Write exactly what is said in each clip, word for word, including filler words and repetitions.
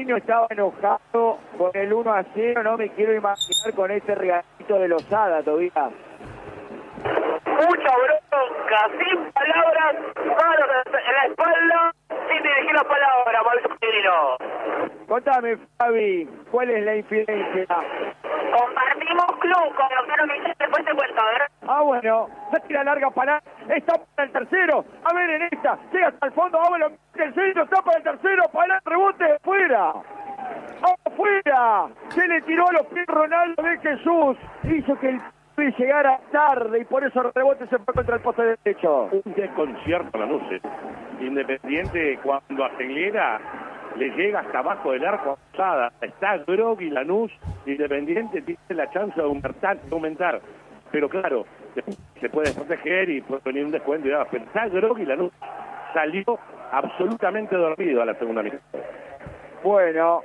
Pellegrino estaba enojado con el uno a cero, no me quiero imaginar con ese regalito de Lozada, todavía. Mucha bronca, sin palabras, manos en la espalda, sin dirigir la palabra, Mauricio Pellegrino. Contame, Fabi, ¿cuál es la infidencia? Compartimos club con los que me después te cuento, a ver. Ah, bueno, se tira larga para... Está para el tercero. A ver, en esta, llega hasta el fondo, vámonos, el centro está para el tercero, para el rebote, fuera. ¡Afuera! Se le tiró a los pies Ronaldo de Jesús. Hizo que el pibe llegara tarde y por eso el rebote se fue contra el poste derecho. Un desconcierto a la noche. Independiente cuando acelera le llega hasta abajo del arco Lozada. Está groggy Lanús. Independiente tiene la chance de aumentar, de aumentar. Pero claro, se puede proteger y puede venir un descuento y demás. Pero está groggy Lanús. Salió absolutamente dormido a la segunda mitad. Bueno,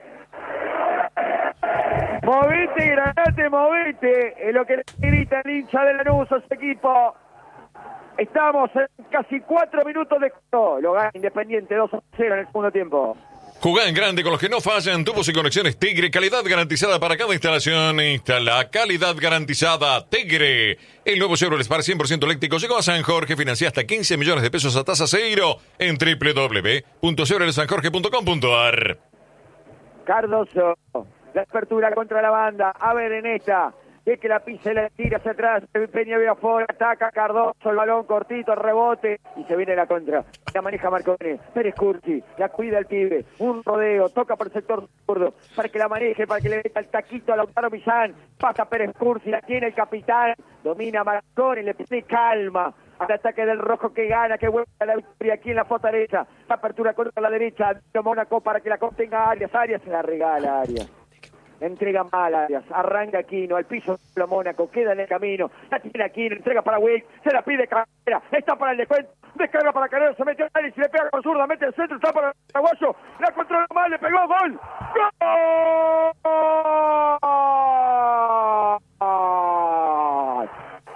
movete, Granate, movete, es lo que le grita el hincha de Lanús a su equipo. Estamos en casi cuatro minutos de juego. Lo gana Independiente dos a cero en el segundo tiempo. Jugá en grande con los que no fallan. Tubos y conexiones Tigre. Calidad garantizada para cada instalación. Instala calidad garantizada Tigre. El nuevo Chevrolet Spark cien por ciento eléctrico llegó a San Jorge. Financia hasta quince millones de pesos a tasa cero en doble u doble u doble u punto chevrolet san jorge punto com punto a r. Cardoso, la apertura contra la banda. A ver en esta. Es que la pisa y la tira hacia atrás, Peña ve afuera, ataca Cardoso, el balón cortito, el rebote, y se viene la contra. La maneja Marcone, Pérez Curchi, la cuida el pibe, un rodeo, toca por el sector zurdo, para que la maneje, para que le meta el taquito a Lautaro Millán, pasa Pérez Curchi, la tiene el capitán, domina Marcone, le pide calma al ataque del rojo que gana, que vuelve a la victoria aquí en la foto derecha, la apertura contra la derecha, Mónaco para que la contenga Arias, Arias se la regala Arias. Entrega mal Arias, arranca Aquino, al piso lo Mónaco, queda en el camino, la tiene Aquino, entrega para Wick, se la pide Carrera, está para el descuento, descarga para Carrera, se mete a Arias y le pega con zurda, mete el centro, está para el paraguayo, la controla mal, le pegó, gol, gol,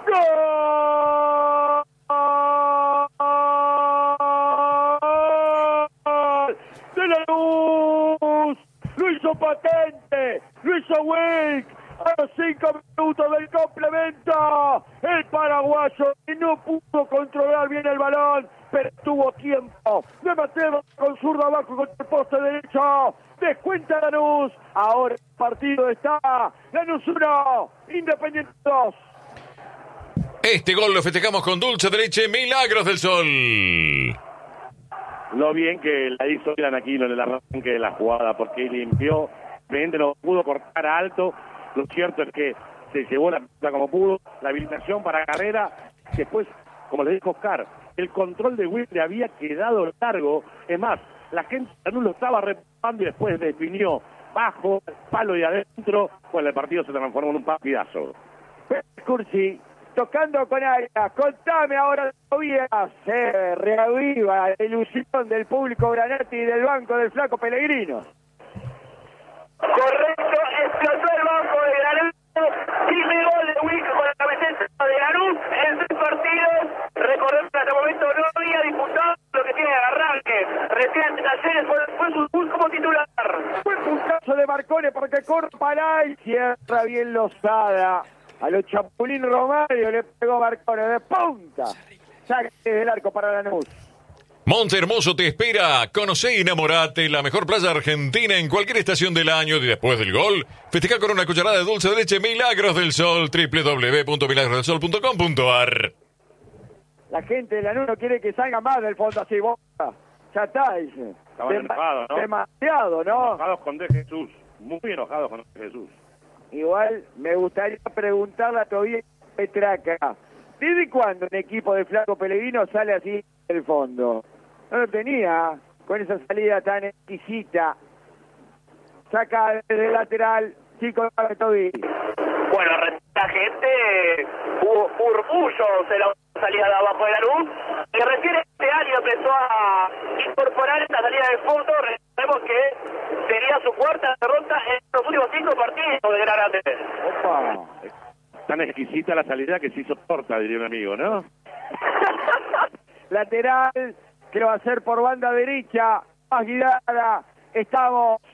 gol, de la luz, lo hizo Patente, lo hizo Wick, a los cinco minutos del complemento, el paraguayo que no pudo controlar bien el balón, pero tuvo tiempo de meterlo con zurda abajo contra el poste derecho, descuenta Lanús, ahora el partido está, Lanús uno, Independiente dos. Este gol lo festejamos con dulce de leche Milagros del Sol. Lo bien que la hizo Ilan Aquino en el arranque de la jugada, porque limpió, evidentemente no pudo cortar alto. Lo cierto es que se llevó la pelota como pudo, la habilitación para Carrera. Después, como le dijo Oscar, el control de Wick le había quedado largo. Es más, la gente no lo estaba reparando y después definió bajo, palo y adentro. Bueno, el partido se transformó en un partidazo. Cursi, tocando con Arias, contame ahora todavía, se reaviva la ilusión del público Granati y del banco del flaco Pellegrino. Correcto, explotó el banco de Lanús, primer gol de Wick con la camiseta de Lanús en seis partidos. Recordemos que hasta el momento no había disputado lo que tiene de arranque. Recién Talleres fue, fue su debut como titular. Fue un caso de Marcone porque corre para y cierra bien Lozada. A los Chapulín Romario le pegó Marcone de punta. Saque del arco para Lanús. Monte Hermoso te espera. Conocé y enamorate, la mejor playa argentina en cualquier estación del año. Y después del gol, festeja con una cucharada de dulce de leche Milagros del Sol. doble u doble u doble u punto milagros del sol punto com punto a r. La gente de Lanús no quiere que salga más del fondo así, Boca. Ya está, dice. Estaban Dem- enojados, ¿no? Demasiado, ¿no? Enojados con De Jesús, muy enojados con De Jesús. Igual me gustaría preguntarle a Tobias Petraca, ¿desde cuándo un equipo de Flaco Pellegrino sale así del fondo? No lo tenía, con esa salida tan exquisita. Saca desde el lateral, chico de Tobias. Bueno, la gente hubo murmullos en la salida de abajo de Lanús, y recién este año empezó a incorporar esta salida de fondo. Recordemos que sería su cuarta derrota en los últimos cinco partidos de Granate. Opa. Tan exquisita la salida que se hizo torta, diría un amigo, ¿no? Lateral, que lo va a hacer por banda derecha, más guiada. Estamos